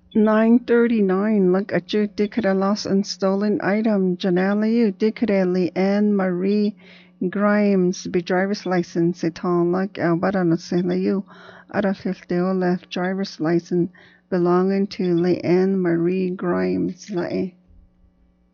9:39 Look at you, Dicra lost and stolen item. Janelle, you, Dicra, Leanne Marie Grimes, be driver's license. Eton, like Albert, no sila you. Arafilteo left driver's license belonging to Leanne Marie Grimes. Lae.